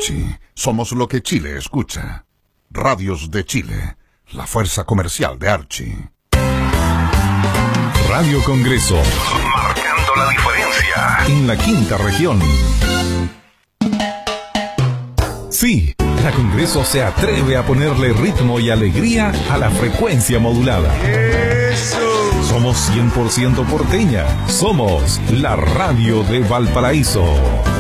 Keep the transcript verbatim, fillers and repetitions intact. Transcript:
Archie, somos lo que Chile escucha. Radios de Chile, la fuerza comercial de Archie. Radio Congreso, marcando la diferencia en la quinta región. Sí, la Congreso se atreve a ponerle ritmo y alegría a la frecuencia modulada. ¡Eso! Somos cien por ciento porteña. Somos la radio de Valparaíso.